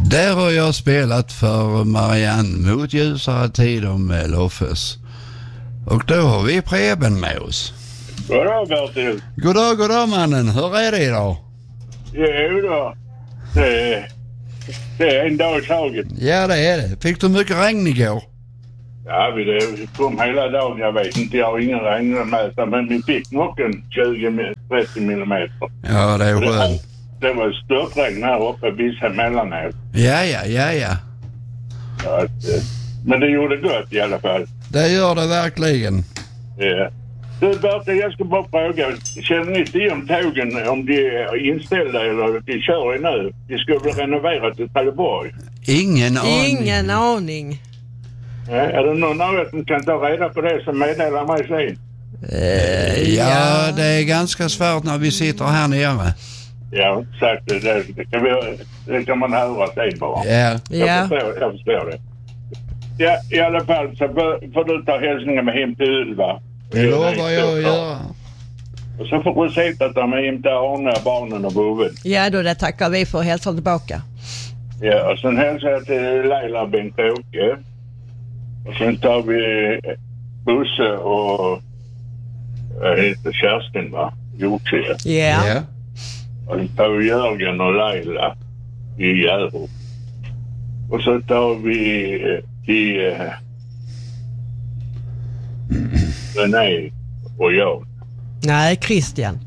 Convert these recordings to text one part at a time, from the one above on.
Där har jag spelat för Marianne mot ljusare tider med Loffes. Och då har vi Preben med oss. Goddag Bertil. Goddag mannen. Hur är det idag? Jo då. Det är en dag i taget. Ja, det är det. Fick du mycket regn igår? Ja, det kom hela dagen. Jag vet inte, jag har ingen regnmätare, men vi fick nog en 20-30 millimeter. Ja, det är skönt. Det var störtregn här uppe, vissa mellanåt. Ja. Men det gjorde gott i alla fall. Det gör det verkligen. Ja. Du Bertil, jag ska bara fråga. Känner ni till om tågen, om de är inställda eller de kör nu? De ska bli renoverat till Trelleborg. Ingen aning. Ja, är det någon av er som kan ta reda på det som meddelar mig sen? Ja, det är ganska svårt när vi sitter här nere. Ja, exakt. Det kan man höra sen bara. Ja. Jag förstår det. Ja, i alla fall så får du ta hälsningen med hem till Ylva. Det lovar jag att göra. Och så får du se att de är inte Arne, barnen och boven. Ja, då det tackar vi för att hälsa tillbaka. Ja, och sen hälsar jag till Leila och Bengt-Åke. Och sen tar vi Bosse och heter Kerstin, va? Jordkär. Ja. Och sen tar vi Jörgen och Leila i Hjärup. Och så tar vi till René och jag. Nej, Christian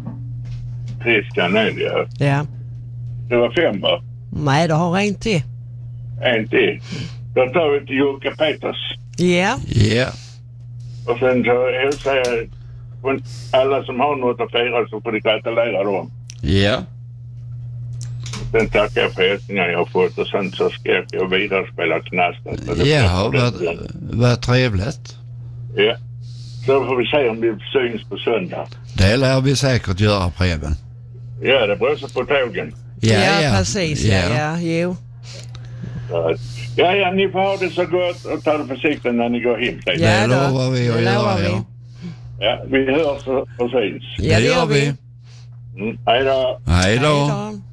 är det. Ja. Det var 5, va? Nej, det har en till. En till. Då tar vi till Jocke Peters. Ja. Och sen så hälsar jag alla som har något att fira, så får de gratulera dem. Ja. Sen tackar jag för hälsningar jag har fått och sen så ska jag vidare spela knasten. Ja, vad trevligt. Ja. Så får vi se om vi syns på söndag. Det lär vi säkert göra, Preben. Ja, det beror på tågen. Ja, precis. Ja, jo. Ja, ni får ha det så gott och ta det försiktigt när ni går hem. Det lovar vi att göra, ja. Ja, vi hörs och syns. Ja, det gör vi. Hej då. Hej då.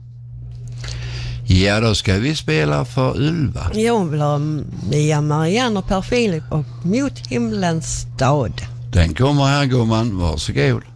Ja, då ska vi spela för Ylva. Jag vill ha Mia Marianne och Per Filip och Mot himlens stad. Den kommer här, gumman. Varsågod.